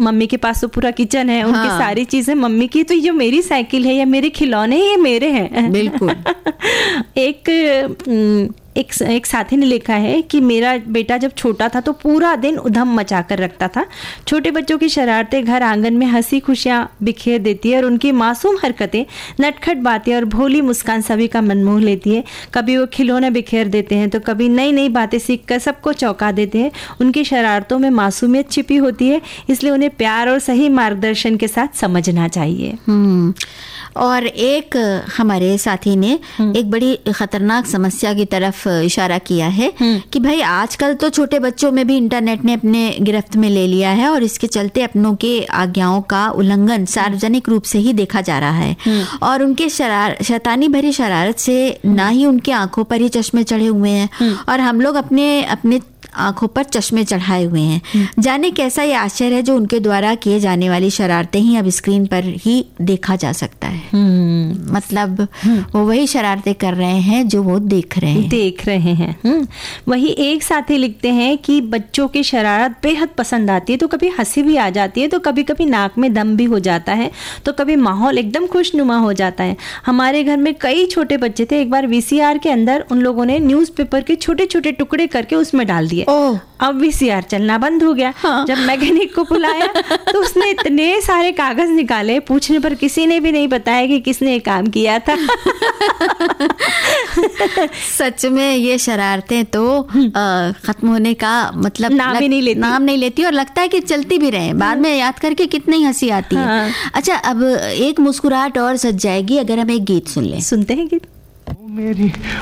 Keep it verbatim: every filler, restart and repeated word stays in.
Mummy के पास तो पूरा किचन है, उनकी हाँ। सारी चीजें मम्मी की, तो ये मेरी साइकिल है या मेरे खिलौने ये मेरे हैं। बिल्कुल। एक एक एक साथी ने लिखा है कि मेरा बेटा जब छोटा था तो पूरा दिन उधम मचा कर रखता था। छोटे बच्चों की शरारतें घर आंगन में हंसी खुशियाँ बिखेर देती है और उनकी मासूम हरकतें, नटखट बातें और भोली मुस्कान सभी का मन मोह लेती है। कभी वो खिलौने बिखेर देते हैं तो कभी नई नई बातें सीख कर सबको चौंका देते हैं। उनकी शरारतों में मासूमियत छिपी होती है, इसलिए उन्हें प्यार और सही मार्गदर्शन के साथ समझना चाहिए। हम्म और एक हमारे साथी ने एक बड़ी खतरनाक समस्या की तरफ इशारा किया है कि भाई आजकल तो छोटे बच्चों में भी इंटरनेट ने अपने गिरफ्त में ले लिया है और इसके चलते अपनों के आज्ञाओं का उल्लंघन सार्वजनिक रूप से ही देखा जा रहा है। और उनके शरार शैतानी भरी शरारत से ना ही उनकी आंखों पर ही चश्मे चढ़े हुए हैं और हम लोग अपने अपने आंखों पर चश्मे चढ़ाए हुए हैं। जाने कैसा ये आश्चर्य है जो उनके द्वारा किए जाने वाली शरारतें ही अब स्क्रीन पर ही देखा जा सकता है। मतलब वो वही शरारतें कर रहे हैं जो वो देख रहे हैं देख रहे हैं वही एक साथी लिखते हैं कि बच्चों की शरारत बेहद पसंद आती है, तो कभी हंसी भी आ जाती है, तो कभी कभी नाक में दम भी हो जाता है, तो कभी माहौल एकदम खुशनुमा हो जाता है। हमारे घर में कई छोटे बच्चे थे, एक बार वीसीआर के अंदर उन लोगों ने न्यूज़पेपर के छोटे छोटे टुकड़े करके उसमें डाल दिए। ओह अब वीसीआर चलना बंद हो गया। हाँ। जब मैकेनिक को बुलाया तो उसने इतने सारे कागज निकाले, पूछने पर किसी ने भी नहीं बताया कि किसने काम किया था। सच में ये शरारतें तो आ, खत्म होने का मतलब नाम ही नहीं लेती नाम नहीं लेती और लगता है कि चलती भी रहे, बाद में याद करके कितनी हंसी आती है। हाँ। अच्छा, अब एक मुस्कुराहट और सज जाएगी अगर हम एक गीत सुन लें। सुनते हैं गीत। मेरी